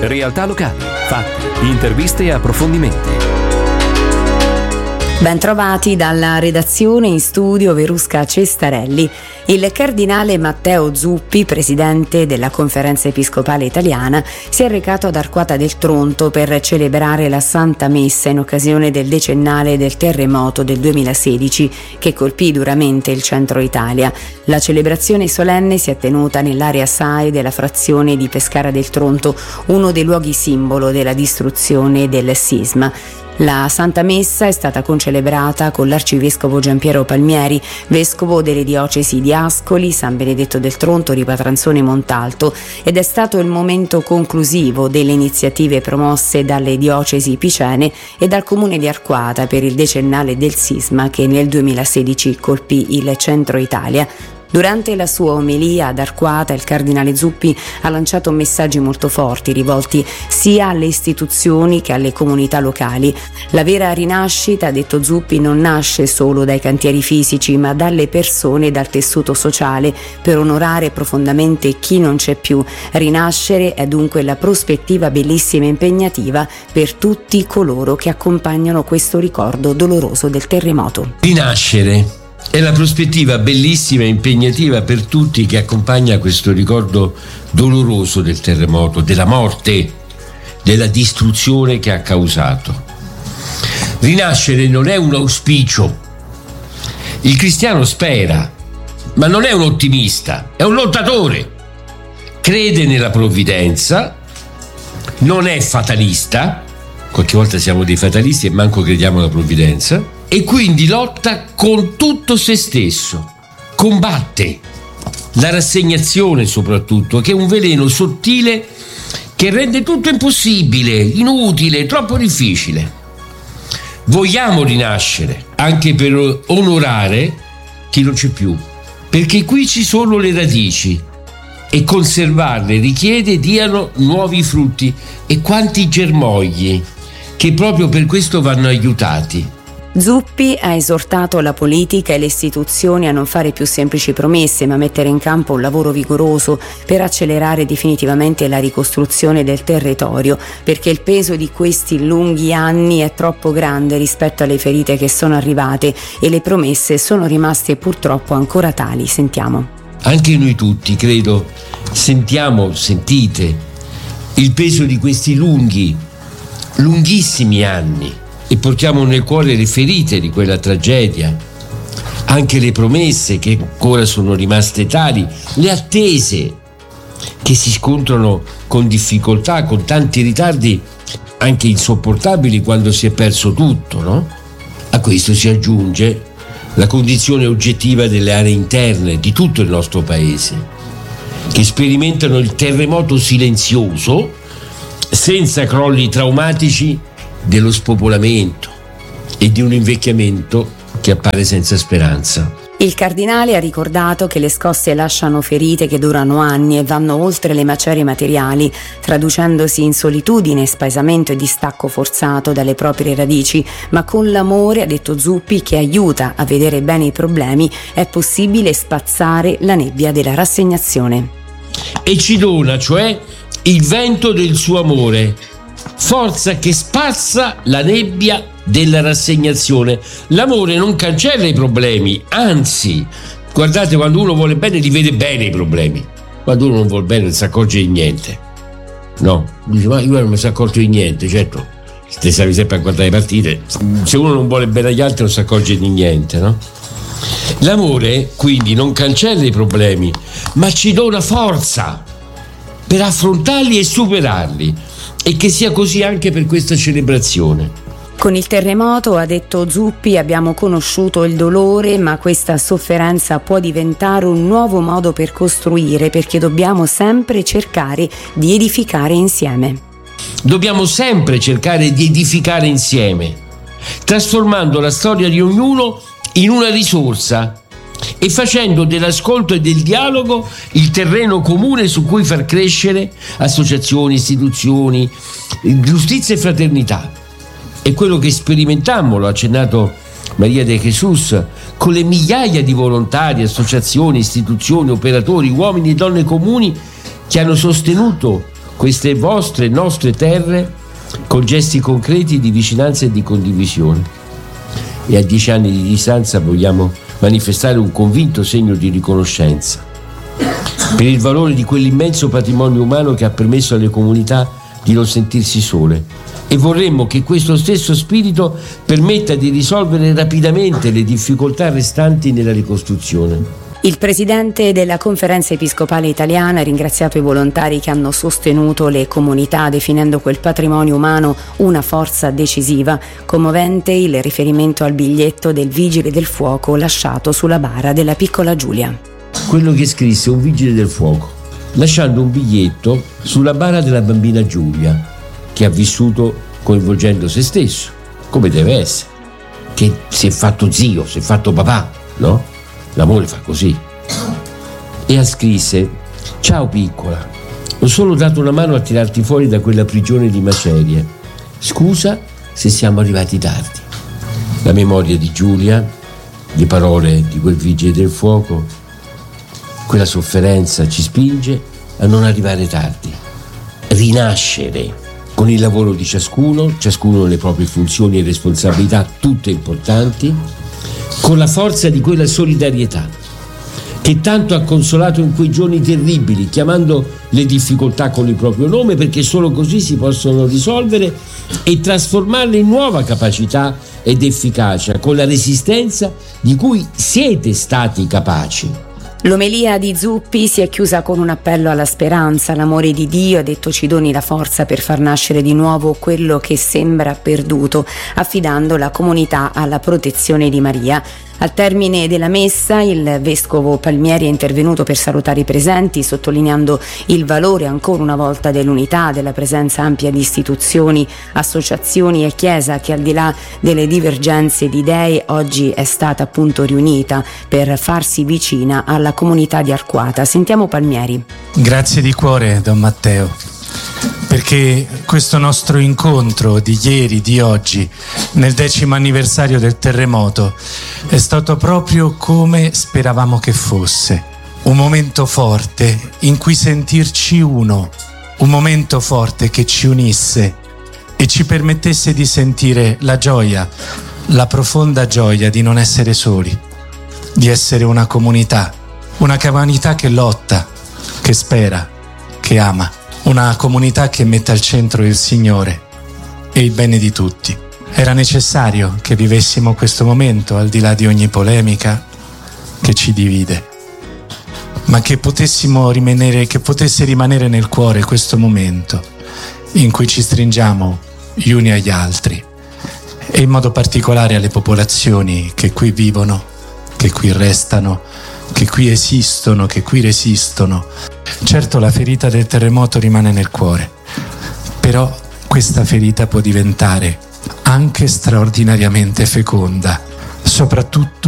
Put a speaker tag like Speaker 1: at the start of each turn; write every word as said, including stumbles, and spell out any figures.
Speaker 1: Realtà locali, fatti, interviste e approfondimenti.
Speaker 2: Bentrovati dalla redazione, in studio Verusca Cestarelli. Il cardinale Matteo Zuppi, presidente della Conferenza Episcopale Italiana, si è recato ad Arquata del Tronto per celebrare la Santa Messa in occasione del decennale del terremoto del duemilasedici che colpì duramente il centro Italia. La celebrazione solenne si è tenuta nell'area S A I della frazione di Pescara del Tronto, uno dei luoghi simbolo della distruzione del sisma. La Santa Messa è stata concelebrata con l'arcivescovo Giampiero Palmieri, vescovo delle diocesi di Ascoli, San Benedetto del Tronto, Ripatranzone e Montalto, ed è stato il momento conclusivo delle iniziative promosse dalle diocesi picene e dal comune di Arquata per il decennale del sisma che nel duemilasedici colpì il centro Italia. Durante la sua omelia ad Arquata, il cardinale Zuppi ha lanciato messaggi molto forti rivolti sia alle istituzioni che alle comunità locali. La vera rinascita, ha detto Zuppi, non nasce solo dai cantieri fisici, ma dalle persone e dal tessuto sociale per onorare profondamente chi non c'è più. Rinascere è dunque la prospettiva bellissima e impegnativa per tutti coloro che accompagnano questo ricordo doloroso del terremoto.
Speaker 3: Rinascere è la prospettiva bellissima e impegnativa per tutti che accompagna questo ricordo doloroso del terremoto, della morte, della distruzione che ha causato. Rinascere non è un auspicio. Il cristiano spera, ma non è un ottimista, è un lottatore. Crede nella provvidenza, non è fatalista, qualche volta siamo dei fatalisti e manco crediamo alla provvidenza, e quindi lotta con tutto se stesso, combatte la rassegnazione soprattutto, che è un veleno sottile che rende tutto impossibile, inutile, troppo difficile. Vogliamo rinascere anche per onorare chi non c'è più, perché qui ci sono le radici e conservarle richiede diano nuovi frutti, e quanti germogli che proprio per questo vanno aiutati.
Speaker 2: Zuppi ha esortato la politica e le istituzioni a non fare più semplici promesse, ma mettere in campo un lavoro vigoroso per accelerare definitivamente la ricostruzione del territorio, perché il peso di questi lunghi anni è troppo grande rispetto alle ferite che sono arrivate e le promesse sono rimaste purtroppo ancora tali. Sentiamo.
Speaker 3: Anche noi tutti, credo, sentiamo, sentite il peso di questi lunghi, lunghissimi anni. E portiamo nel cuore le ferite di quella tragedia, anche le promesse che ancora sono rimaste tali, le attese che si scontrano con difficoltà, con tanti ritardi anche insopportabili quando si è perso tutto, no? A questo si aggiunge la condizione oggettiva delle aree interne di tutto il nostro paese, che sperimentano il terremoto silenzioso, senza crolli traumatici, dello spopolamento e di un invecchiamento che appare senza speranza.
Speaker 2: Il cardinale ha ricordato che le scosse lasciano ferite che durano anni e vanno oltre le macerie materiali, traducendosi in solitudine, spaesamento e distacco forzato dalle proprie radici, ma con l'amore, ha detto Zuppi, che aiuta a vedere bene i problemi, è possibile spazzare la nebbia della rassegnazione.
Speaker 3: E ci dona, cioè, il vento del suo amore, forza che spazza la nebbia della rassegnazione. L'amore non cancella i problemi, anzi, guardate, quando uno vuole bene li vede bene i problemi, quando uno non vuole bene non si accorge di niente. No, dice, ma io non mi sono accorto di niente. Certo, te stavi sempre a guardare le partite, se uno non vuole bene agli altri non si accorge di niente, no? L'amore quindi non cancella i problemi, ma ci dona forza per affrontarli e superarli. E che sia così anche per questa celebrazione.
Speaker 2: Con il terremoto, ha detto Zuppi, abbiamo conosciuto il dolore, ma questa sofferenza può diventare un nuovo modo per costruire, perché dobbiamo sempre cercare di edificare insieme.
Speaker 3: Dobbiamo sempre cercare di edificare insieme, trasformando la storia di ognuno in una risorsa e facendo dell'ascolto e del dialogo il terreno comune su cui far crescere associazioni, istituzioni, giustizia e fraternità. È quello che sperimentammo, lo ha accennato Maria De Jesus, con le migliaia di volontari, associazioni, istituzioni, operatori, uomini e donne comuni che hanno sostenuto queste vostre, nostre terre con gesti concreti di vicinanza e di condivisione. E a dieci anni di distanza vogliamo manifestare un convinto segno di riconoscenza per il valore di quell'immenso patrimonio umano che ha permesso alle comunità di non sentirsi sole, e vorremmo che questo stesso spirito permetta di risolvere rapidamente le difficoltà restanti nella ricostruzione.
Speaker 2: Il presidente della Conferenza Episcopale Italiana ha ringraziato i volontari che hanno sostenuto le comunità, definendo quel patrimonio umano una forza decisiva. Commovente il riferimento al biglietto del vigile del fuoco lasciato sulla bara della piccola Giulia.
Speaker 3: Quello che scrisse un vigile del fuoco, lasciando un biglietto sulla bara della bambina Giulia, che ha vissuto coinvolgendo se stesso, come deve essere, che si è fatto zio, si è fatto papà, no? L'amore fa così. E scrisse: ciao piccola, ho solo dato una mano a tirarti fuori da quella prigione di macerie. Scusa se siamo arrivati tardi. La memoria di Giulia, le parole di quel vigile del fuoco, quella sofferenza ci spinge a non arrivare tardi, rinascere con il lavoro di ciascuno, ciascuno le proprie funzioni e responsabilità, tutte importanti, con la forza di quella solidarietà che tanto ha consolato in quei giorni terribili, chiamando le difficoltà con il proprio nome, perché solo così si possono risolvere e trasformarle in nuova capacità ed efficacia, con la resistenza di cui siete stati capaci.
Speaker 2: L'omelia di Zuppi si è chiusa con un appello alla speranza. L'amore di Dio, ha detto, ci doni la forza per far nascere di nuovo quello che sembra perduto, affidando la comunità alla protezione di Maria. Al termine della messa il vescovo Palmieri è intervenuto per salutare i presenti, sottolineando il valore ancora una volta dell'unità, della presenza ampia di istituzioni, associazioni e Chiesa che, al di là delle divergenze di idee, oggi è stata appunto riunita per farsi vicina alla comunità di Arquata. Sentiamo Palmieri.
Speaker 4: Grazie di cuore, Don Matteo, perché questo nostro incontro di ieri, di oggi, nel decimo anniversario del terremoto, è stato proprio come speravamo che fosse. Un momento forte in cui sentirci uno, un momento forte che ci unisse e ci permettesse di sentire la gioia, la profonda gioia di non essere soli, di essere una comunità, una comunità che lotta, che spera, che ama. Una comunità che mette al centro il Signore e il bene di tutti. Era necessario che vivessimo questo momento, al di là di ogni polemica che ci divide, ma che potessimo rimanere, che potesse rimanere nel cuore questo momento in cui ci stringiamo gli uni agli altri, e in modo particolare alle popolazioni che qui vivono, che qui restano, che qui esistono, che qui resistono. Certo, la ferita del terremoto rimane nel cuore, però questa ferita può diventare anche straordinariamente feconda, soprattutto